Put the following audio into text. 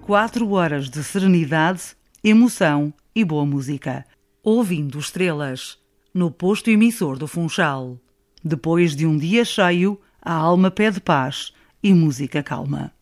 4 horas de serenidade, emoção e boa música. Ouvindo estrelas, no posto emissor do Funchal. Depois de um dia cheio, a alma pede paz e música calma.